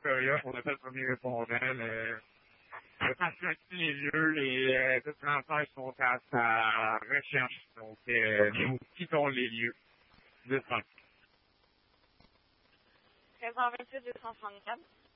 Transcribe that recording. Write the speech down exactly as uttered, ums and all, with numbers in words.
Victoria pour notre premier répondant. Le, le patient qui les lieux, les euh, deux transferts sont à sa recherche. Donc, euh, nous quittons les lieux de sang. treize vingt-huit deux cent soixante-quatre.